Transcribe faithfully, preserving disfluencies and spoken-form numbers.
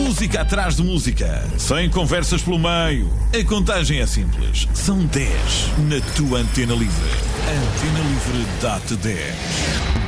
Música atrás de música, sem conversas pelo meio. A contagem é simples. São dez na tua Antena Livre. Antena Livre dá-te dez.